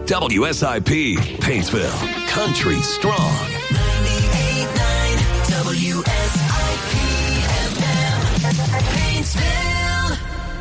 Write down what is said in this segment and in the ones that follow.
WSIP, Paintsville, country strong. 98.9 WSIP FM, Paintsville.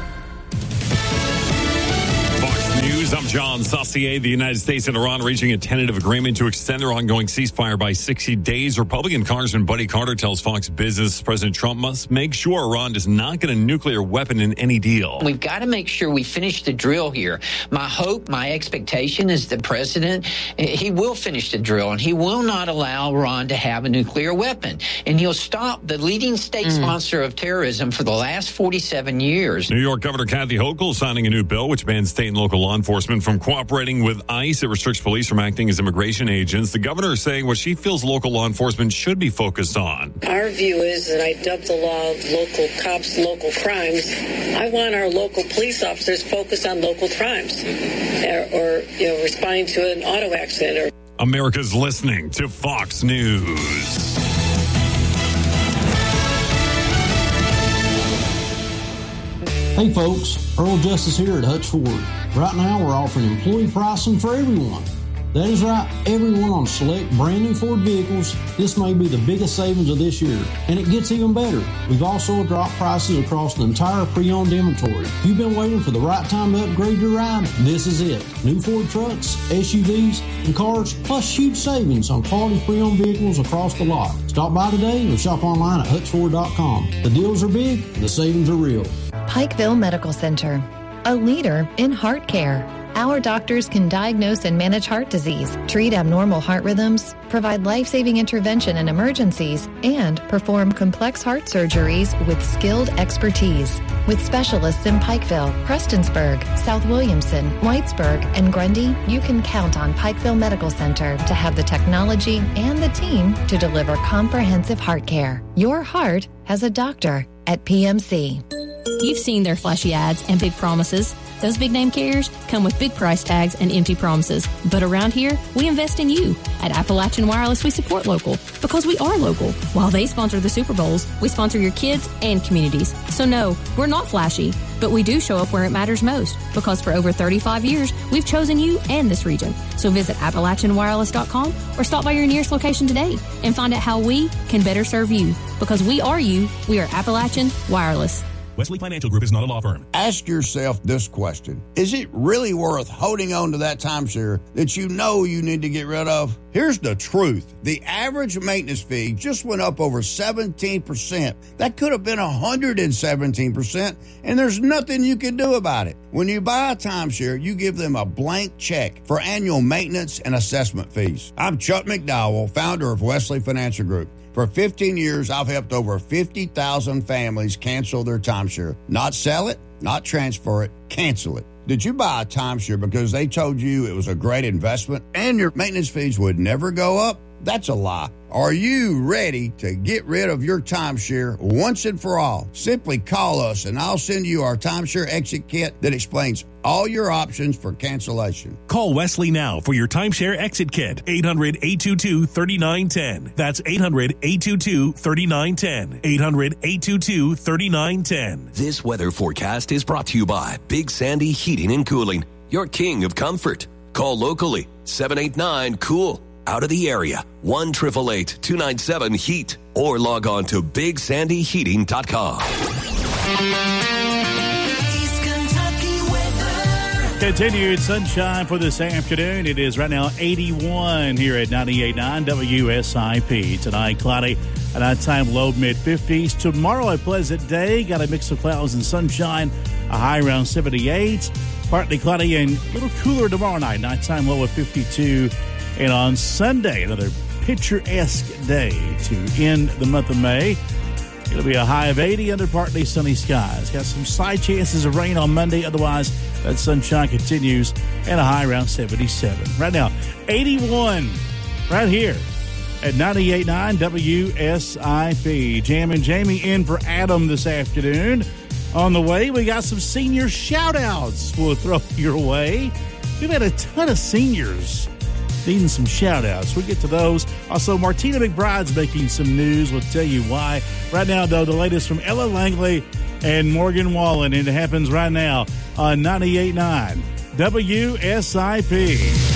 Fox News, I'm John Saucier. The United States and Iran reaching a tentative agreement to extend their ongoing ceasefire by 60 days. Republican Congressman Buddy Carter tells Fox Business President Trump must make sure Iran does not get a nuclear weapon in any deal. We've got to make sure we finish the drill here. My hope, my expectation is the president, he will finish the drill, and he will not allow Iran to have a nuclear weapon. And he'll stop the leading state sponsor of terrorism for the last 47 years. New York Governor Kathy Hochul signing a new bill which bans state and local law enforcement from cooperating with ICE. It restricts police from acting as immigration agents. The governor is saying what she feels local law enforcement should be focused on. Our view is that I dub the law local cops, local crimes. I want our local police officers focused on local crimes or responding to an auto accident. America's listening to Fox News. Hey folks, Earl Justice here at Hutch Ford. Right now we're offering employee pricing for everyone. That is right, everyone on select brand new Ford vehicles. This may be the biggest savings of this year, and it gets even better. We've also dropped prices across the entire pre-owned inventory. If you've been waiting for the right time to upgrade your ride, this is it. New Ford trucks, SUVs, and cars, plus huge savings on quality pre-owned vehicles across the lot. Stop by today or shop online at HutchFord.com. The deals are big, the savings are real. Pikeville Medical Center, a leader in heart care. Our doctors can diagnose and manage heart disease, treat abnormal heart rhythms, provide life-saving intervention in emergencies, and perform complex heart surgeries with skilled expertise. With specialists in Pikeville, Prestonsburg, South Williamson, Whitesburg, and Grundy, you can count on Pikeville Medical Center to have the technology and the team to deliver comprehensive heart care. Your heart has a doctor at PMC. You've seen their flashy ads and big promises. Those big name carriers come with big price tags and empty promises. But around here, we invest in you. At Appalachian Wireless, we support local because we are local. While they sponsor the Super Bowls, we sponsor your kids and communities. So no, we're not flashy, but we do show up where it matters most because for over 35 years, we've chosen you and this region. So visit AppalachianWireless.com or stop by your nearest location today and find out how we can better serve you. Because we are you, we are Appalachian Wireless. Wesley Financial Group is not a law firm. Ask yourself this question. Is it really worth holding on to that timeshare that you know you need to get rid of? Here's the truth. The average maintenance fee just went up over 17%. That could have been 117%, and there's nothing you can do about it. When you buy a timeshare, you give them a blank check for annual maintenance and assessment fees. I'm Chuck McDowell, founder of Wesley Financial Group. For 15 years, I've helped over 50,000 families cancel their timeshare. Not sell it, not transfer it, cancel it. Did you buy a timeshare because they told you it was a great investment and your maintenance fees would never go up? That's a lie. Are you ready to get rid of your timeshare once and for all? Simply call us and I'll send you our timeshare exit kit that explains all your options for cancellation. Call Wesley now for your timeshare exit kit. 800-822-3910. That's 800-822-3910. 800-822-3910. This weather forecast is brought to you by Big Sandy Heating and Cooling, your king of comfort. Call locally, 789-COOL. Out of the area, 1-888-297-HEAT, or log on to BigSandyHeating.com. East Kentucky weather. Continued sunshine for this afternoon. It is right now 81 here at 98.9 WSIP. Tonight, cloudy, a nighttime low mid-50s. Tomorrow, a pleasant day. Got a mix of clouds and sunshine. A high around 78. Partly cloudy and a little cooler tomorrow night. Nighttime low of 52. And on Sunday, another picturesque day to end the month of May. It'll be a high of 80 under partly sunny skies. Got some slight chances of rain on Monday. Otherwise, that sunshine continues and a high around 77. Right now, 81 right here at 98.9 WSIP. Jam and Jamie in for Adam this afternoon. On the way, we got some senior shout-outs we'll throw your way. We've had a ton of seniors needing some shout-outs. We'll get to those. Also, Martina McBride's making some news. We'll tell you why. Right now, though, the latest from Ella Langley and Morgan Wallen, and it happens right now on 98.9 WSIP.